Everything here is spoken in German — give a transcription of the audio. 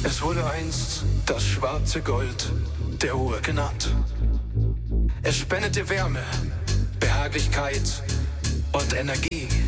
Es wurde einst das schwarze Gold der Ruhe genannt. Es spendete Wärme, Behaglichkeit und Energie.